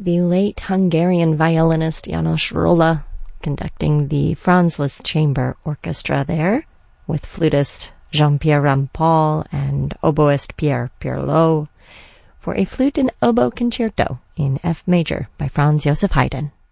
the late Hungarian violinist János Rolla, conducting the Franz Liszt Chamber Orchestra there, with flutist Jean-Pierre Rampal and oboist Pierre Pierlot, for a flute and oboe concerto in F major by Franz Joseph Haydn.